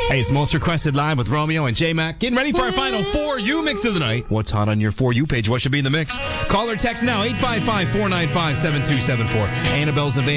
Hey, it's Most Requested Live with Romeo and J-Mac. Getting ready for our final For You mix of the night. What's hot on your For You page? What should be in the mix? Call or text now, 855-495-7274. Annabelle's in Van